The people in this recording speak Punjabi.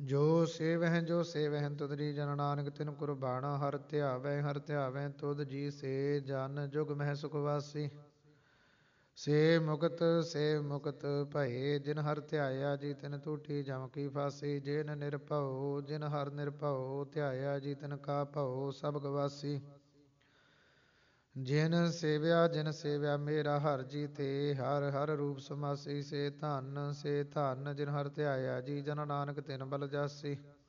ਜੋ ਸੇਵਹਿ ਤੁਧ ਜੀ ਜਨ ਨਾਨਕ ਤਿਨ ਕੁਰਬਾਨਾ। ਹਰ ਧਿਆਵੈ ਤੁਧ ਜੀ ਸੇ ਜਨ ਜੁਗ ਮਹਿ ਸੁਖ ਵਾਸੀ। ਸੇ ਮੁਕਤ ਭਏ ਜਿਨ ਹਰ ਧਿਆਇਆ ਜੀ ਤਿਨ ਟੂਟੀ ਜਮ ਕੀ ਫਾਸੀ। ਜਿਨ ਹਰ ਨਿਰਭਉ ਧਿਆਇਆ ਜੀ ਤਿਨ ਕਾ ਭਉ ਸਭ ਗਵਾਸੀ। ਜਿਨ ਸੇਵਿਆ ਮੇਰਾ ਹਰ ਜੀ ਤੇ ਹਰ ਹਰ ਰੂਪ ਸਮਾਸੀ। ਸੇ ਧਨ ਜਿਨ ਹਰ ਧਿਆਇਆ ਜੀ ਜਨ ਨਾਨਕ ਤਿਨ ਬਲ ਜਾਸੀ।